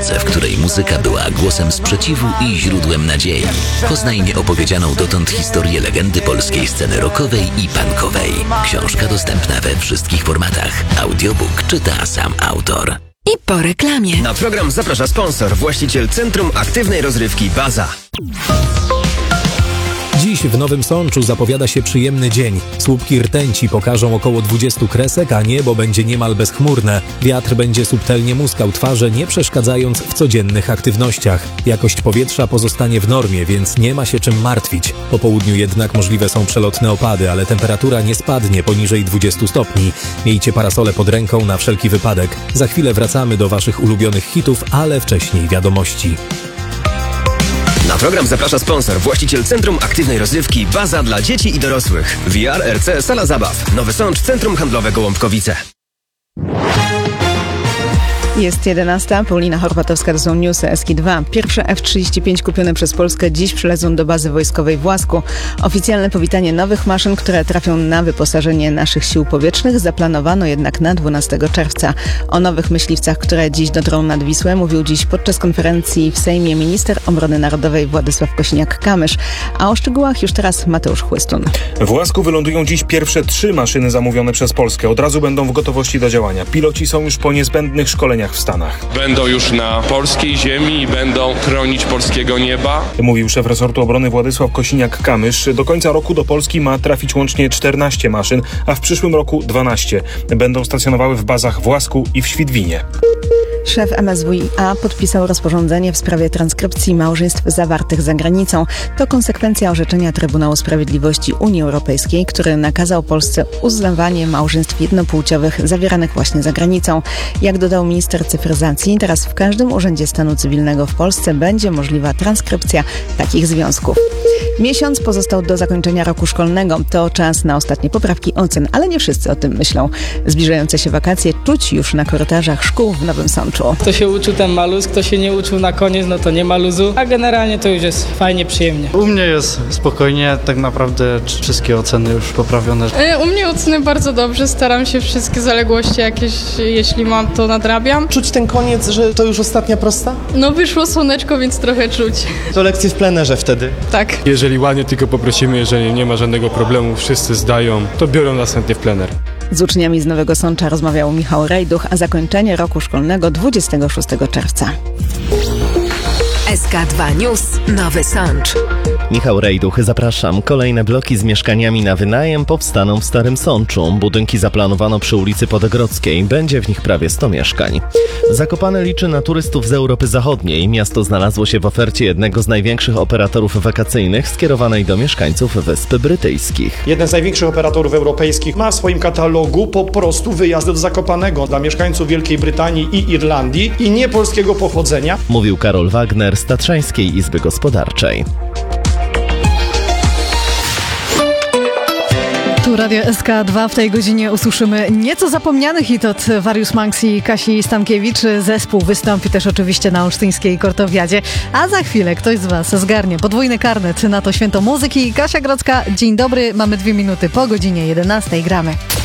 fazę, w której muzyka była głosem sprzeciwu i źródłem nadziei. Poznaj nieopowiedzianą dotąd historię legendy polskiej sceny rockowej i punkowej. Książka dostępna we wszystkich formatach. Audiobook czyta sam autor. I po reklamie. Na program zaprasza sponsor, właściciel Centrum Aktywnej Rozrywki Baza. Dziś w Nowym Sączu zapowiada się przyjemny dzień. Słupki rtęci pokażą około 20 kresek, a niebo będzie niemal bezchmurne. Wiatr będzie subtelnie muskał twarze, nie przeszkadzając w codziennych aktywnościach. Jakość powietrza pozostanie w normie, więc nie ma się czym martwić. Po południu jednak możliwe są przelotne opady, ale temperatura nie spadnie poniżej 20 stopni. Miejcie parasole pod ręką na wszelki wypadek. Za chwilę wracamy do waszych ulubionych hitów, ale wcześniej wiadomości. Na program zaprasza sponsor, właściciel Centrum Aktywnej Rozrywki Baza dla dzieci i dorosłych. VR RC Sala Zabaw. Nowy Sącz, Centrum Handlowe Gołąbkowice. Jest 11. Paulina Horpatowska, to są newsy SK2. Pierwsze F-35 kupione przez Polskę dziś przylecą do bazy wojskowej w Łasku. Oficjalne powitanie nowych maszyn, które trafią na wyposażenie naszych sił powietrznych, zaplanowano jednak na 12 czerwca. O nowych myśliwcach, które dziś dotrą nad Wisłę, mówił dziś podczas konferencji w Sejmie minister obrony narodowej Władysław Kosiniak-Kamysz. A o szczegółach już teraz Mateusz Chłystun. W Łasku wylądują dziś pierwsze 3 maszyny zamówione przez Polskę. Od razu będą w gotowości do działania. Piloci są już po niezbędnych szkoleniach w Stanach. Będą już na polskiej ziemi i będą chronić polskiego nieba. Mówił szef resortu obrony Władysław Kosiniak-Kamysz. Do końca roku do Polski ma trafić łącznie 14 maszyn, a w przyszłym roku 12. Będą stacjonowały w bazach w Łasku i w Świdwinie. Szef MSWiA podpisał rozporządzenie w sprawie transkrypcji małżeństw zawartych za granicą. To konsekwencja orzeczenia Trybunału Sprawiedliwości Unii Europejskiej, który nakazał Polsce uznawanie małżeństw jednopłciowych zawieranych właśnie za granicą. Jak dodał minister cyfryzacji, teraz w każdym urzędzie stanu cywilnego w Polsce będzie możliwa transkrypcja takich związków. Miesiąc pozostał do zakończenia roku szkolnego. To czas na ostatnie poprawki ocen, ale nie wszyscy o tym myślą. Zbliżające się wakacje czuć już na korytarzach szkół w Nowym Sączu. Kto się uczył, ten ma luz, kto się nie uczył na koniec, no to nie ma luzu, a generalnie to już jest fajnie, przyjemnie. U mnie jest spokojnie, tak naprawdę wszystkie oceny już poprawione. U mnie oceny bardzo dobrze, staram się wszystkie zaległości jakieś, jeśli mam, to nadrabiam. Czuć ten koniec, że to już ostatnia prosta? No wyszło słoneczko, więc trochę czuć. To lekcje w plenerze wtedy? Tak. Jeżeli ładnie tylko poprosimy, jeżeli nie ma żadnego problemu, wszyscy zdają, to biorą następnie w plener. Z uczniami z Nowego Sącza rozmawiał Michał Rejduch, a zakończenie roku szkolnego 26 czerwca. SK2 News, Nowy Sącz. Michał Rejduch, zapraszam. Kolejne bloki z mieszkaniami na wynajem powstaną w Starym Sączu. Budynki zaplanowano przy ulicy Podegrodzkiej. Będzie w nich prawie 100 mieszkań. Zakopane liczy na turystów z Europy Zachodniej. Miasto znalazło się w ofercie jednego z największych operatorów wakacyjnych skierowanej do mieszkańców Wysp Brytyjskich. Jeden z największych operatorów europejskich ma w swoim katalogu po prostu wyjazdy do Zakopanego dla mieszkańców Wielkiej Brytanii i Irlandii i nie polskiego pochodzenia. Mówił Karol Wagner z Tatrzańskiej Izby Gospodarczej. Tu Radio SK2. W tej godzinie usłyszymy nieco zapomniany hit od Warius Manx i Kasi Stankiewicz. Zespół wystąpi też oczywiście na olsztyńskiej Kortowiadzie. A za chwilę ktoś z Was zgarnie podwójny karnet na to święto muzyki. Kasia Grodzka, dzień dobry. Mamy 2 minuty po godzinie 11. Gramy.